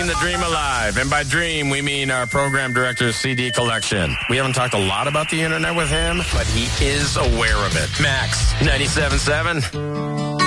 keeping the dream alive. And by dream, we mean our program director's CD collection. We haven't talked a lot about the internet with him, but he is aware of it. Max, 97.7.